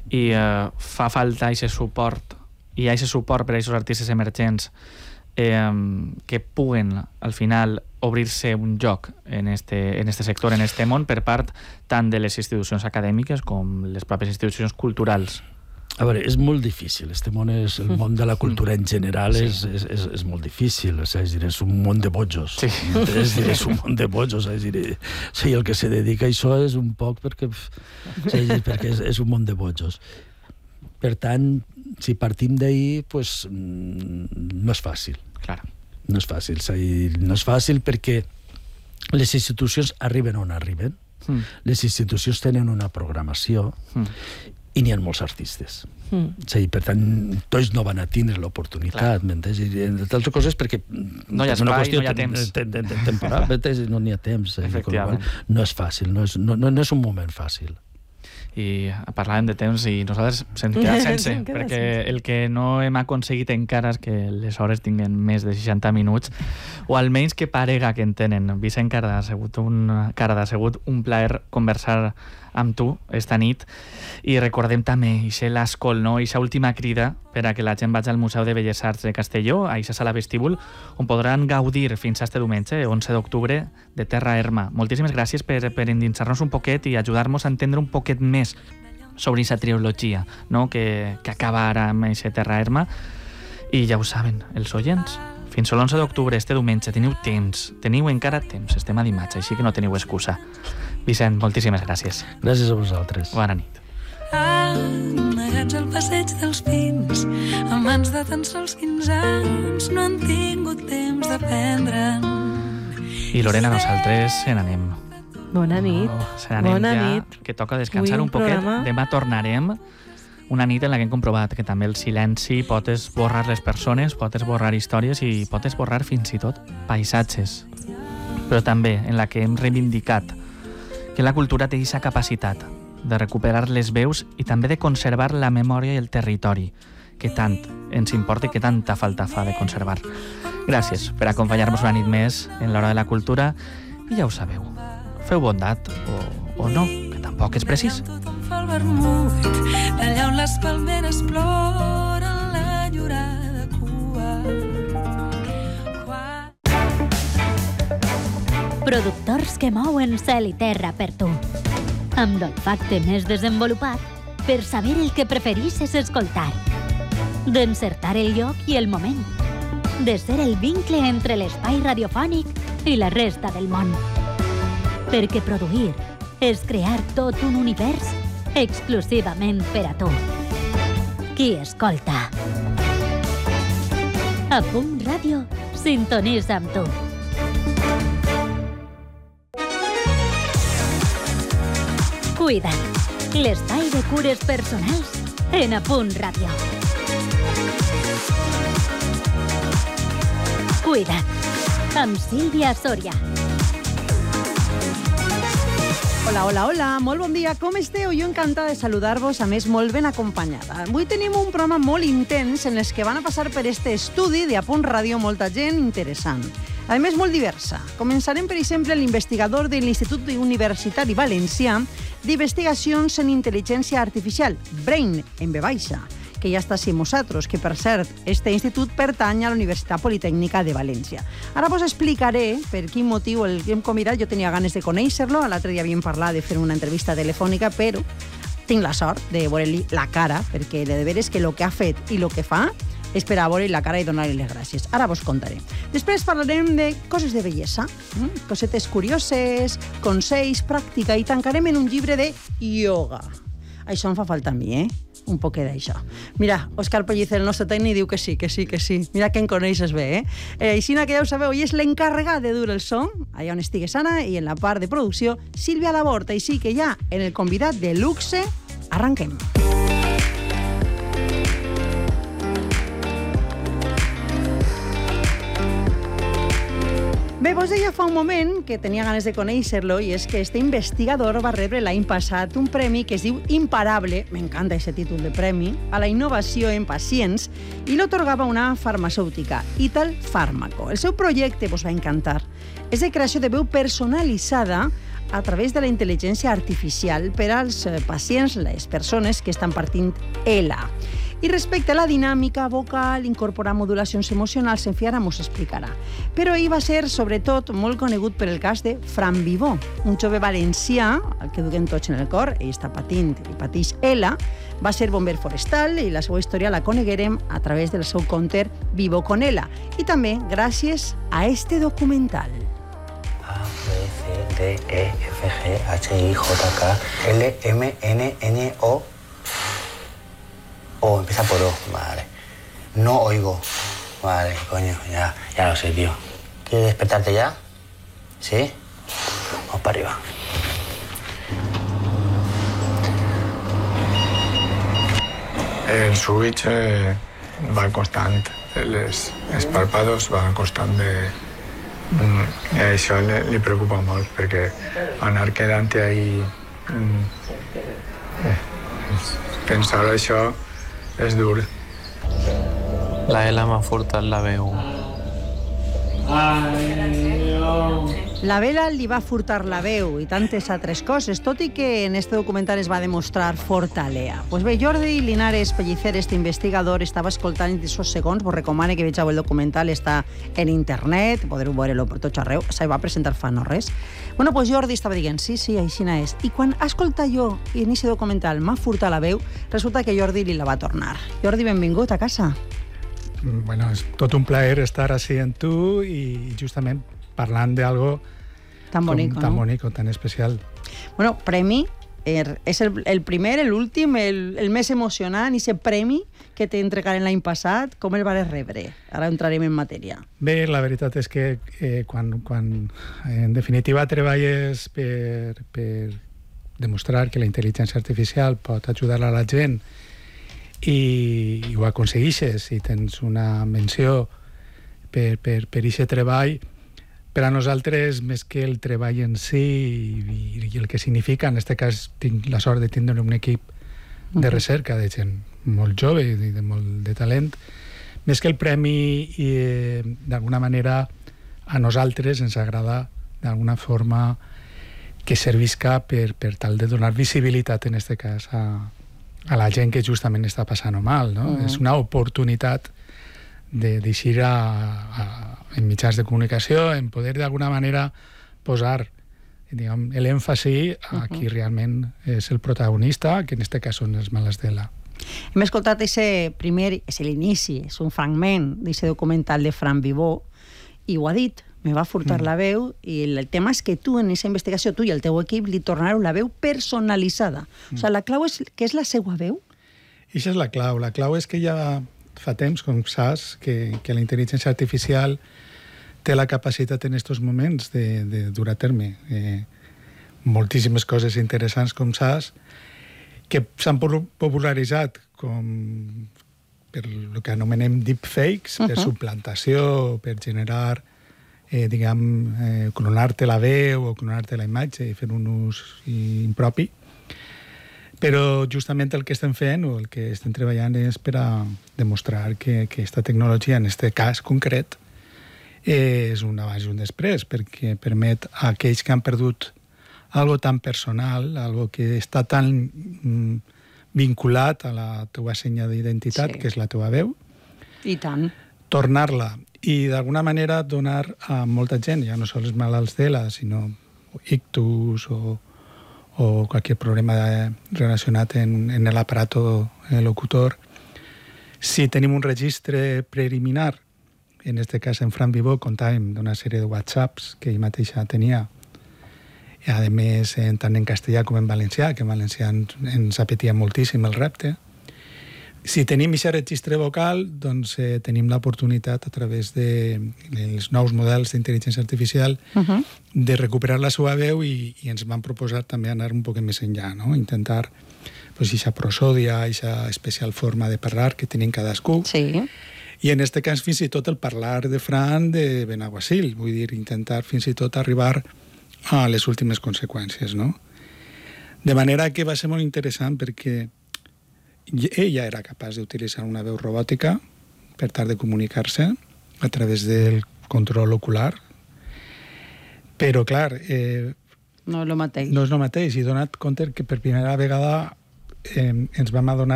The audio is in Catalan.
i fa falta aquest suport, i hi ha aquest suport per a aquests artistes emergents que puguen al final obrir-se un lloc en este sector, en este món, per part tant de les institucions acadèmiques com les pròpies institucions culturals. A veure, és molt difícil. Este món és el món de la cultura en general, és molt difícil. És dir, és un món de bojos. Sí. És un món de bojos. És dir, el que se dedica a això és un poc perquè és un món de bojos. Per tant, si partim d'ahir, pues, no és fàcil. Clar. No és fàcil. No és fàcil perquè les institucions arriben on arriben. Les institucions tenen una programació i n'hi ha molts artistes. Per tant, tots no van a tindre l'oportunitat, m'entens? Entre altres coses perquè no hi ha espai, no hi ha temps. Temporal, no n'hi ha temps. No és fàcil, no és un moment fàcil. I parlàvem de temps i nosaltres se'ns queda sense, perquè el que no hem aconseguit encara és que les hores tinguen més de 60 minuts, o almenys que parega que en tenen. Vicent Cardà, ha sigut un plaer conversar amb tu esta nit, i recordem també ixe l'escol, no? Ixa última crida per a que la gent vagi al Museu de Belles Arts de Castelló, a ixa sala vestíbul, on podran gaudir fins a este diumenge, 11 d'octubre, de Terra Erma. Moltíssimes gràcies per endinsar-nos un poquet i ajudar-nos a entendre un poquet més sobre aquesta trilogia, no? que acaba ara amb aquesta Terra Erma. I ja ho saben, els oients, fins a l'11 d'octubre, este diumenge, teniu encara temps, estem a dimarts, així que no teniu excusa. Vicent, moltíssimes gràcies. Gràcies a vosaltres. Bona nit. Amagats al passeig dels Pins, amb mans de tan sols 15 anys, no han tingut temps d'aprendre'n. I Lorena, nosaltres se n'anem. Bona nit. Se n'anem Bona ja, nit. que toca descansar un poquet. Demà tornarem. Una nit en la que hem comprovat que també el silenci pot esborrar les persones, pot esborrar històries i pot esborrar fins i tot paisatges. Però també en la que hem reivindicat que la cultura té aquesta capacitat de recuperar les veus i també de conservar la memòria i el territori, que tant ens importa i que tanta falta fa de conservar. Gràcies per acompanyar-nos una nit més en l'Hora de la Cultura, i ja ho sabeu, feu bondat o no, que tampoc és precís. Allà on les palmeres ploren la llorada cua. Productors que mouen cel i terra per tu. Amb l'olfacte més desenvolupat per saber el que preferisses escoltar. D'encertar el lloc i el moment. De ser el vincle entre l'espai radiofònic i la resta del món. Perquè produir és crear tot un univers exclusivament per a tu. Qui escolta? A Punt Ràdio sintonitza amb tu. Cuida't, l'espai de cures personals en A Punt Ràdio. Cuida't, amb Sílvia Soria. Hola, molt bon dia, com esteu? Jo encantada de saludar-vos, a més molt ben acompanyada. Avui tenim un programa molt intens en els que van a passar per este estudi de A Punt Ràdio molta gent interessant. A més, molt diversa. Començarem, per exemple, l'investigador de l'Institut Universitari Valencià d'Investigacions en Intel·ligència Artificial, BRAIN, en V baixa, que ja està amb nosaltres, que per cert, este institut pertany a la Universitat Politècnica de València. Ara vos explicaré per quin motiu el que hem convidat. Jo tenia ganes de conèixer-lo, l'altre dia havíem parlat de fer una entrevista telefònica, però tinc la sort de veure-li la cara, perquè de veres que el que ha fet i el que fa és per a veure la cara i donar-li les gràcies. Ara vos contaré. Després parlarem de coses de bellesa, cosetes curioses, consells, pràctica, i tancarem en un llibre de ioga. Això em fa falta a mi, un poquet d'això. Mira, Òscar Pellicer, el nostre tècnic, diu que sí. Mira que en coneixes bé, Així que ja ho sabeu, ell és l'encarregat de dur el son, allà on estigues Anna, i en la part de producció, Sílvia Laborta. Així que ja, en el convidat de luxe, arranquem. Bé, vos deia fa un moment que tenia ganes de conèixer-lo, i és que este investigador va rebre l'any passat un premi que es diu Imparable, m'encanta aquest títol de premi, a la innovació en pacients, i l'otorgava una farmacèutica, Ital Fármaco. El seu projecte vos va encantar. És de creació de veu personalitzada a través de la intel·ligència artificial per als pacients, les persones que estan patint ELA. I respecte a la dinàmica vocal, incorporar modulacions emocionals, en fi, ara m'ho explicarà. Però ell va ser, sobretot, molt conegut per el cas de Fran Vivó, un jove valencià, el que duguem tots en el cor, ell està patint i pateix ELA, va ser bomber forestal i la seva història la coneguerem a través del seu conte Vivo con ELA i també gràcies a este documental. A, B, C, D, E, F, G, H, I, J, K, L, M, N, N, O. Oh, empieza por O, vale. No oigo. Vale, coño, ya lo sé, tío. ¿Quieres despertarte ya? ¿Sí? Vamos para arriba. El switch va constant. Els pàrpados van constant de... Això li preocupa molt, perquè anar quedant-te ahí... Pensar això és dur. La Ela m'ha furtat la veu. La Vela li va furtar la veu i tantes altres coses, tot i que en este documental es va demostrar fortalea. Pues bé, Jordi Linares Pellicer, este investigador, estava escoltant aquests segons, vos recomano que vegeu el documental, està en internet, podreu veure-lo per tots arreu, se va presentar fa no res. Bueno, pues Jordi estava dient, sí, així és. I quan ha escoltat jo en aquest documental m'ha furtat la veu, resulta que Jordi li la va tornar. Jordi, benvingut a casa. Bueno, es tot un plaer estar así en tu y justament parlant d'algo tan bonico, tan bonico, tan especial. Bueno, premi, és el primer, l'últim, el més emocionant, i aquest premi que t'entregaren l'any passat, com el vas rebre? Ara entrarem en matèria. Bé, la veritat és que quan en definitiva treballes per demostrar que la intel·ligència artificial pot ajudar a la gent i ho aconsegueixes i tens una menció per aquest treball, per a nosaltres, més que el treball en si i el que significa, en aquest cas tinc la sort de tindre un equip de recerca de gent molt jove i de molt de talent, més que el premi, d'alguna manera a nosaltres ens agrada d'alguna forma que servisca per tal de donar visibilitat, en aquest cas, a la gent que justament està passant mal, no? És una oportunitat d'eixir en mitjans de comunicació, en poder d'alguna manera posar l'èmfasi a qui realment és el protagonista, que en aquest cas són els malalts d'ELA. Hem escoltat aquest primer, és l'inici, és un fragment d'aquest documental de Fran Vivó, i ho ha dit, me va furtar la veu, i el tema és que tu en aquesta investigació, tu i el teu equip, li tornareu la veu personalitzada. O sigui, la clau és que és la seva veu? Això és la clau. La clau és que ja fa temps, com saps, que la intel·ligència artificial té la capacitat en aquests moments de dur a terme moltíssimes coses interessants, com saps, que s'han popularitzat com per el que anomenem deepfakes, per suplantació, per generar, clonar-te la veu o clonar-te la imatge i fer un ús impropi. Però justament el que estem fent o el que estem treballant és per a demostrar que aquesta tecnologia, en aquest cas concret, és un abans i un després, perquè permet a aquells que han perdut algo tan personal, algo que està tan vinculat a la teva senya d'identitat, que és la teva veu, i tant, tornar-la i d'alguna manera donar a molta gent, ja no sols els malalts d'ELA, sinó ictus o qualsevol problema relacionat en l'aparato locutor. Si tenim un registre preliminar, en aquest cas en Fran Vivó contàvem d'una sèrie de WhatsApps que ell mateixa tenia, i a més tant en castellà com en valencià, que en valencià ens apetia moltíssim el repte. Si tenim aquest registre vocal, doncs tenim l'oportunitat a través dels nous models d'intel·ligència artificial de recuperar la seva veu i ens van proposar també anar un poc més enllà, no? Intentar aquesta prosòdia, aquesta especial forma de parlar que tenim cadascú. Sí. I en aquest cas fins i tot el parlar de Fran de Benaguasil, vull dir, intentar fins i tot arribar a les últimes conseqüències, no? De manera que va ser molt interessant perquè ell ja era capaç d'utilitzar una veu robòtica per tal de comunicar-se a través del control ocular, però clar, No és el mateix. No és el mateix. I donat compte que per primera vegada ens vam adonar